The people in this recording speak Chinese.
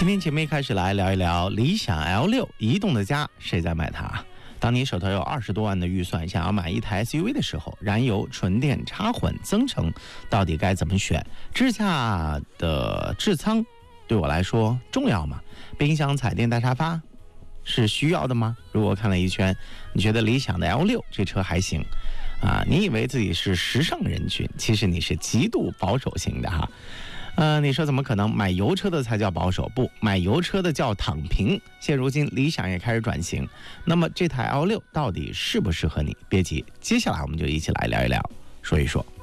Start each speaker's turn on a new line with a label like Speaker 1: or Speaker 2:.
Speaker 1: 今天节目一开始来聊一聊理想 L6 移动的家，谁在买它？当你手头有20多万的预算，想要买一台 SUV 的时候，燃油、纯电、插混、增程，到底该怎么选？智驾的智舱对我来说重要吗？冰箱、彩电、大沙发是需要的吗？如果看了一圈，你觉得理想的 L6 这车还行啊？你以为自己是时尚人群，其实你是极度保守型的哈。你说怎么可能？买油车的才叫保守，不，买油车的叫躺平。现如今理想也开始转型，那么这台 L6 到底适不适合你？别急，接下来我们就一起来聊一聊，说一说。